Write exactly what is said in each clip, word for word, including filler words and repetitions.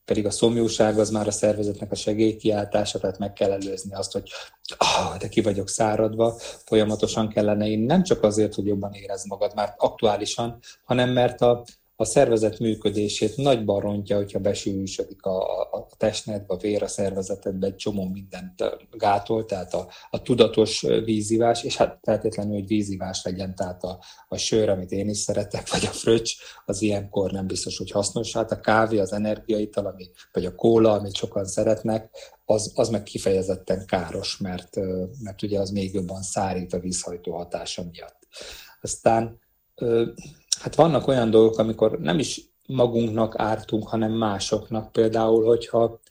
pedig a szomjúság az már a szervezetnek a segélykiáltása, tehát meg kell előzni azt, hogy ah, de ki vagyok száradva, folyamatosan kellene inni, nem csak azért, hogy jobban érezd magad már aktuálisan, hanem mert a a szervezet működését nagyban rontja, hogyha besűrűsödik a, a testnedbe, a vér a szervezetedbe, egy csomó mindent gátol, tehát a, a tudatos vízivás, és hát feltétlenül, hogy vízivás legyen, tehát a, a sör, amit én is szeretek, vagy a fröccs, az ilyenkor nem biztos, hogy hasznos. Hát a kávé, az energiaital, ami, vagy a kóla, amit sokan szeretnek, az, az meg kifejezetten káros, mert, mert ugye az még jobban szárít a vízhajtó hatása miatt. Aztán hát vannak olyan dolgok, amikor nem is magunknak ártunk, hanem másoknak. Például, hogyha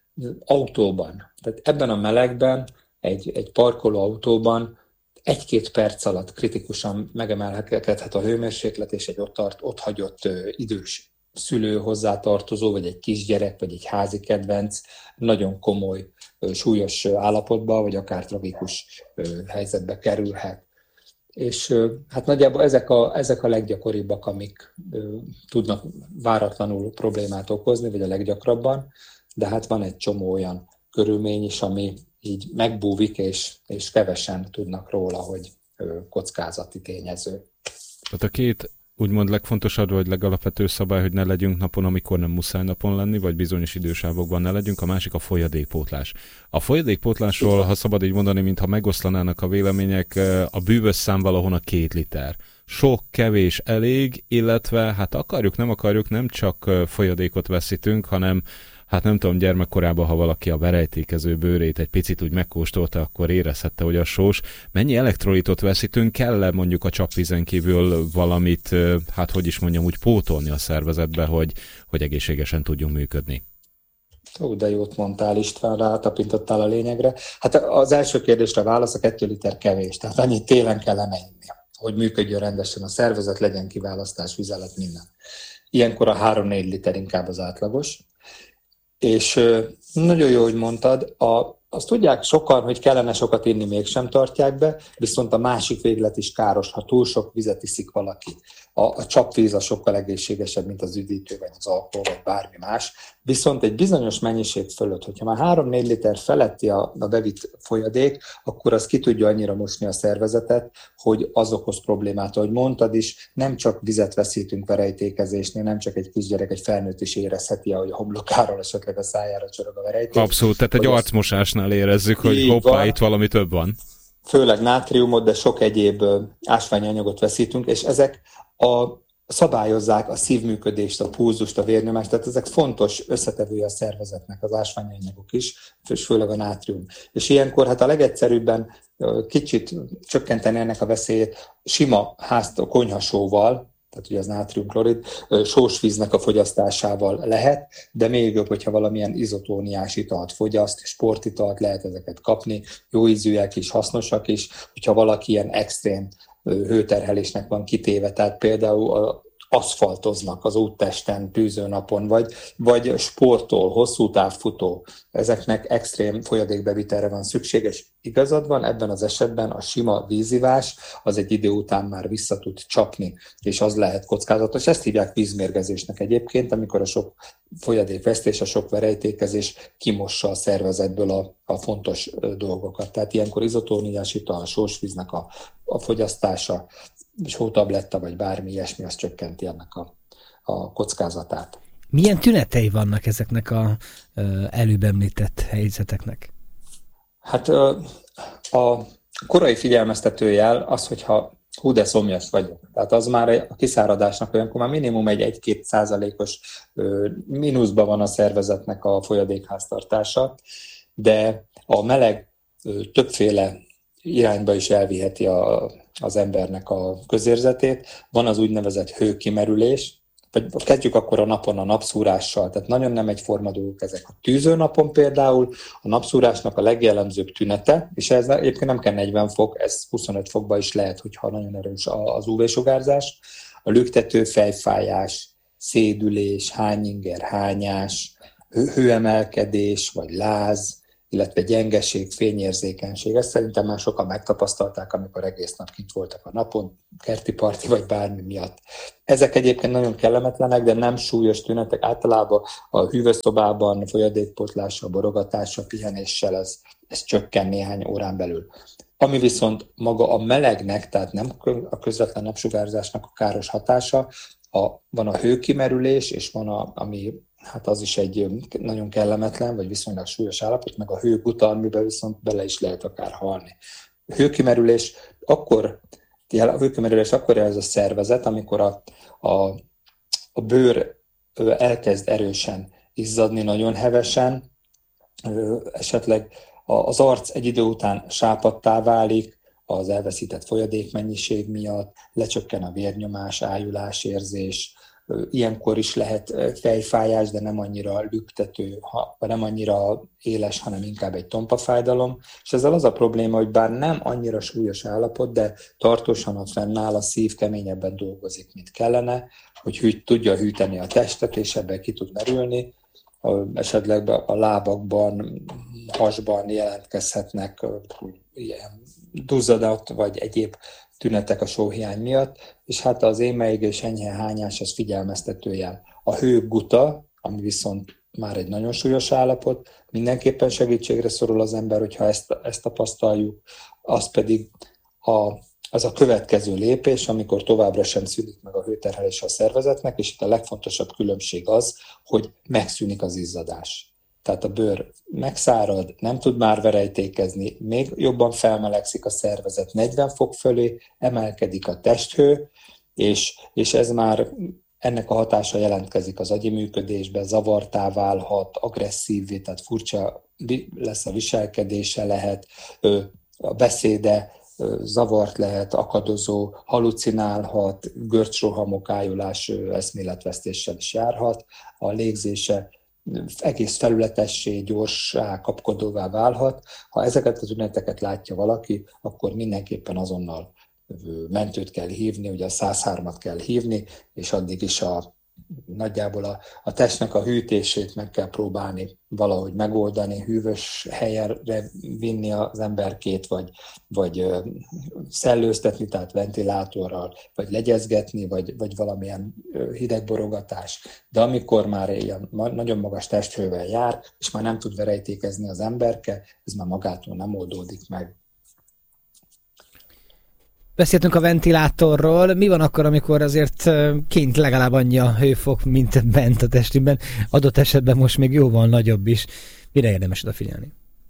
autóban, tehát ebben a melegben, egy, egy parkoló autóban egy-két perc alatt kritikusan megemelkedhet a hőmérséklet, és egy ott, tart, ott hagyott idős szülő hozzátartozó, vagy egy kisgyerek, vagy egy házi kedvenc nagyon komoly, súlyos állapotba, vagy akár tragikus helyzetbe kerülhet. És hát nagyjából ezek a, ezek a leggyakoribbak, amik ö, tudnak váratlanul problémát okozni, vagy a leggyakrabban, de hát van egy csomó olyan körülmény is, ami így megbúvik, és, és kevesen tudnak róla, hogy ö, kockázati tényező. Tehát a két úgymond legfontosabb, vagy legalapvetőbb szabály, hogy ne legyünk napon, amikor nem muszáj napon lenni, vagy bizonyos idősávokban ne legyünk, a másik a folyadékpótlás. A folyadékpótlásról, ha szabad így mondani, mintha megoszlanának a vélemények, a bűvös szám valahon a két liter. Sok, kevés, elég, illetve hát akarjuk, nem akarjuk, nem csak folyadékot veszítünk, hanem hát nem tudom, gyermekkorában, ha valaki a verejtékező bőrét egy picit úgy megkóstolta, akkor érezhette, hogy a sós. Mennyi elektrolitot veszítünk, kell-e mondjuk a csapvízen kívül valamit, hát hogy is mondjam, úgy pótolni a szervezetbe, hogy, hogy egészségesen tudjunk működni? Ó, de jót mondtál, István, rátapintottál a lényegre. Hát az első kérdésre válasz, a kettő liter kevés, tehát annyit télen kellene inni, hogy működjön rendesen a szervezet, legyen kiválasztás, vizelet, minden. Ilyenkor a három-négy liter inkább az átlagos. És nagyon jó, hogy mondtad, a, azt tudják sokan, hogy kellene sokat inni, mégsem tartják be, viszont a másik véglet is káros, ha túl sok vizet iszik valaki. A, a csapvíz a sokkal egészségesebb, mint az üdítő, vagy az alkohol, vagy bármi más. Viszont egy bizonyos mennyiség fölött, hogyha már három-négy liter feletti a, a bevitt folyadék, akkor az ki tudja annyira mosni a szervezetet, hogy az okoz problémát. Ahogy mondtad is, nem csak vizet veszítünk verejtékezésnél, nem csak egy kisgyerek, egy felnőtt is érezheti, ahogy a homlokáról esetleg a szájára csorog a verejték. Abszolút, tehát egy arcmosásnál érezzük, hogy hoppá, itt valami több van. Főleg nátriumot, de sok egyéb ásványi anyagot veszítünk, és ezek a szabályozzák a szívműködést, a pulzust, a vérnyomást, tehát ezek fontos összetevője a szervezetnek, az ásványi anyagok is, és főleg a nátrium. És ilyenkor hát a legegyszerűbben kicsit csökkenteni ennek a veszélyét sima házt konyhasóval, tehát ugye az nátriumklorid, sós víznek a fogyasztásával lehet, de még jobb, hogyha valamilyen izotóniás italt fogyaszt, sportitalt lehet ezeket kapni, jó ízűek is, hasznosak is, hogyha valaki ilyen extrém hőterhelésnek van kitéve, tehát például aszfaltoznak az úttesten, tűzőnapon, vagy, vagy sportol, hosszú távfutó, ezeknek extrém folyadékbevitelre van szükséges. Igazad van, ebben az esetben a sima vízivás az egy idő után már vissza tud csapni, és az lehet kockázatos. Ezt hívják vízmérgezésnek egyébként, amikor a sok folyadékvesztés, a sok verejtékezés kimossa a szervezetből a, a fontos dolgokat. Tehát ilyenkor izotóniás ital, a sósvíznek a, a fogyasztása, és hótabletta, vagy bármi ilyesmi, az csökkenti ennek a, a kockázatát. Milyen tünetei vannak ezeknek a előbb említett helyzeteknek? Hát a korai figyelmeztetőjel az, hogyha hú, de szomjas vagyok. Tehát az már a kiszáradásnak olyankor már minimum egy egy-két százalékos mínuszban van a szervezetnek a folyadékháztartása, de a meleg többféle irányba is elviheti a, az embernek a közérzetét. Van az úgynevezett hőkimerülés, vagy kezdjük akkor a napon a napszúrással, tehát nagyon nem egyforma dolgok ezek. A tűzőnapon például a napszúrásnak a legjellemzőbb tünete, és ez egyébként nem kell negyven fok, ez huszonöt fokban is lehet, hogyha nagyon erős az ú vé-sugárzás. A lüktető fejfájás, szédülés, hányinger, hányás, hőemelkedés vagy láz, illetve gyengeség, fényérzékenység. Ezt szerintem már sokan megtapasztalták, amikor egész nap kint voltak a napon, kerti parti vagy bármi miatt. Ezek egyébként nagyon kellemetlenek, de nem súlyos tünetek. Általában a hűvösszobában folyadékpótlással, borogatással, pihenéssel ez, ez csökken néhány órán belül. Ami viszont maga a melegnek, tehát nem a közvetlen napsugárzásnak a káros hatása, a, van a hőkimerülés, és van a, ami, hát az is egy nagyon kellemetlen, vagy viszonylag súlyos állapot, meg a hőguta, amiben viszont bele is lehet akár halni. A hőkimerülés akkor, a hőkimerülés akkor jelez a szervezet, amikor a, a, a bőr elkezd erősen izzadni, nagyon hevesen, esetleg az arc egy idő után sápadtá válik, az elveszített folyadékmennyiség miatt, lecsökken a vérnyomás, ájulásérzés, ilyenkor is lehet fejfájás, de nem annyira lüktető, nem annyira éles, hanem inkább egy tompa fájdalom. És ezzel az a probléma, hogy bár nem annyira súlyos állapot, de tartósan ott fennáll, a szív keményebben dolgozik, mint kellene, hogy hűt, tudja hűteni a testet, és ebben ki tud merülni. Esetleg a lábakban, hasban jelentkezhetnek ilyen duzzadat, vagy egyéb tünetek a sóhiány miatt, és hát az émeigés, enyhe hányás, az figyelmeztető jel. A hőguta, ami viszont már egy nagyon súlyos állapot, mindenképpen segítségre szorul az ember, hogyha ezt, ezt tapasztaljuk, az pedig a, az a következő lépés, amikor továbbra sem szűnik meg a hőterhelés a szervezetnek, és itt a legfontosabb különbség az, hogy megszűnik az izzadás. Tehát a bőr megszárad, nem tud már verejtékezni, még jobban felmelegszik a szervezet negyven fok fölé, emelkedik a testhő, és, és ez már ennek a hatása jelentkezik az agyi működésben, zavartá válhat, agresszívvé, tehát furcsa lesz a viselkedése, lehet a beszéde, zavart lehet, akadozó, halucinálhat, görcsrohamok, ájulás, eszméletvesztéssel is járhat, a légzése egész felületessé, gyorsá, kapkodóvá válhat. Ha ezeket az tüneteket látja valaki, akkor mindenképpen azonnal mentőt kell hívni, ugye a száz hármat kell hívni, és addig is a, nagyjából a, a testnek a hűtését meg kell próbálni valahogy megoldani, hűvös helyre vinni az emberkét, vagy, vagy szellőztetni, tehát ventilátorral, vagy legyezgetni, vagy, vagy valamilyen hidegborogatás. De amikor már ilyen nagyon magas testhővel jár, és már nem tud verejtékezni az emberke, ez már magától nem oldódik meg. Beszéltünk a ventilátorról. Mi van akkor, amikor azért kint legalább annyi a hőfok, mint bent a testünkben? Adott esetben most még jóval nagyobb is. Mire érdemes odafigyelni?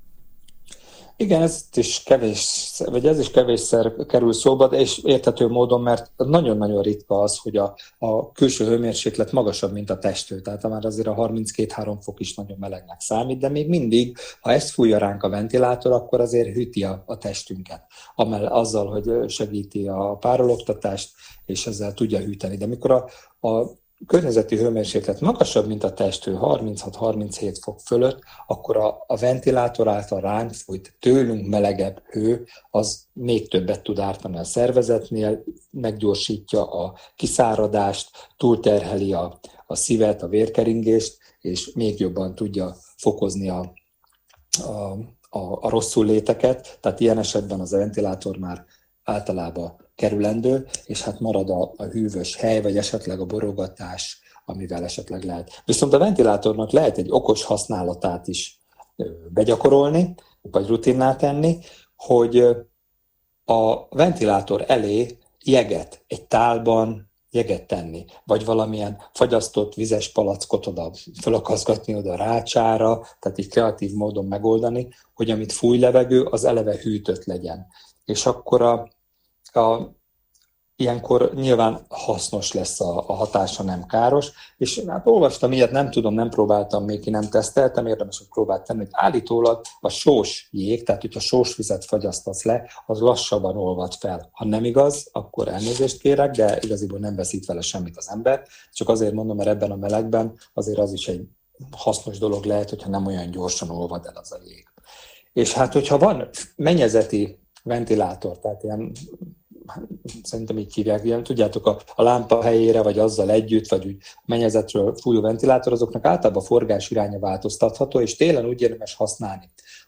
Igen, ez is kevés, vagy ez is kevésszer kerül szóba, de és érthető módon, mert nagyon-nagyon ritka az, hogy a, a külső hőmérséklet magasabb, mint a testhő. Tehát már azért a harminckét-három fok is nagyon melegnek számít, de még mindig, ha ezt fújja ránk a ventilátor, akkor azért hűti a, a testünket. Amell azzal, hogy segíti a párologtatást, és ezzel tudja hűteni. De mikor a, a környezeti hőmérséklet magasabb, mint a testhő, harminchat-harminchét fok fölött, akkor a, a ventilátor által ránk fújt, tőlünk melegebb hő, az még többet tud ártani a szervezetnél, meggyorsítja a kiszáradást, túlterheli a, a szívet, a vérkeringést, és még jobban tudja fokozni a, a, a, a rosszul léteket. Tehát ilyen esetben az a ventilátor már általában kerülendő, és hát marad a, a hűvös hely, vagy esetleg a borogatás, amivel esetleg lehet. Viszont a ventilátornak lehet egy okos használatát is begyakorolni, vagy rutinná tenni, hogy a ventilátor elé jeget egy tálban jeget tenni, vagy valamilyen fagyasztott vizes palackot oda fölakaszgatni oda a rácsára, tehát így kreatív módon megoldani, hogy amit fúj levegő, az eleve hűtött legyen. És akkor a A, ilyenkor nyilván hasznos lesz a, a hatása, nem káros, és hát olvastam ilyet, nem tudom, nem próbáltam még ki, nem teszteltem, érdemes, hogy próbált tenni, hogy állítólag a sós jég, tehát hogyha sós vizet fagyasztasz le, az lassabban olvad fel. Ha nem igaz, akkor elnézést kérek, de igaziból nem veszít vele semmit az ember, csak azért mondom, mert ebben a melegben azért az is egy hasznos dolog lehet, hogyha nem olyan gyorsan olvad el az a jég. És hát, hogyha van mennyezeti ventilátor, tehát ilyen, szerintem így hívják, ilyen, tudjátok, a, a lámpa helyére, vagy azzal együtt, vagy úgy mennyezetről fújó ventilátor, azoknak általában a forgás iránya változtatható, és télen úgy érdemes használni,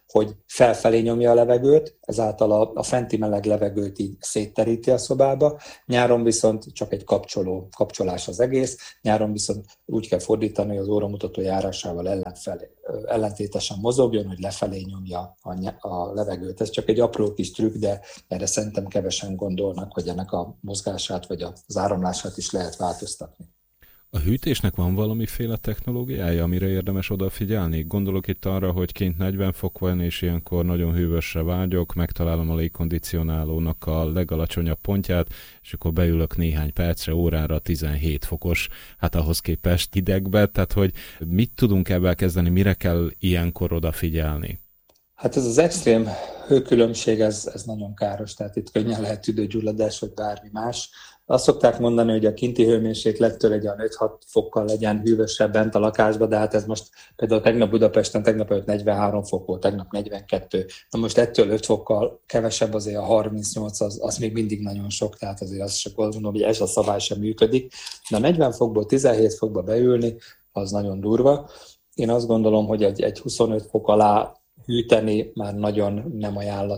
hogy felfelé nyomja a levegőt, ezáltal a, a fenti meleg levegőt így szétteríti a szobába, nyáron viszont csak egy kapcsoló, kapcsolás az egész, nyáron viszont úgy kell fordítani, hogy az óramutató járásával ellenfelé, ellentétesen mozogjon, hogy lefelé nyomja a, a levegőt. Ez csak egy apró kis trükk, de erre szerintem kevesen gondolnak, hogy ennek a mozgását vagy az áramlását is lehet változtatni. A hűtésnek van valamiféle technológiája, amire érdemes odafigyelni? Gondolok itt arra, hogy kint negyven fok van, és ilyenkor nagyon hűvösre vágyok, megtalálom a légkondicionálónak a legalacsonyabb pontját, és akkor beülök néhány percre, órára tizenhét fokos, hát ahhoz képest hidegbe, tehát hogy mit tudunk ebben kezdeni, mire kell ilyenkor odafigyelni? Hát ez az extrém hőkülönbség, ez, ez nagyon káros, tehát itt könnyen lehet tüdőgyulladás, vagy bármi más. Azt szokták mondani, hogy a kinti hőmérséklettől egy olyan öt-hat fokkal legyen hűvösebb bent a lakásba, de hát ez most például tegnap Budapesten, tegnap előtt negyvenhárom fok volt, tegnap negyvenkettő. Na most ettől öt fokkal kevesebb, azért a harmincnyolc, az, az még mindig nagyon sok, tehát azért azt csak azt mondom, hogy ez a szabály sem működik. De a negyven fokból tizenhét fokba beülni, az nagyon durva. Én azt gondolom, hogy egy, egy huszonöt fok alá hűteni már nagyon nem ajánlat.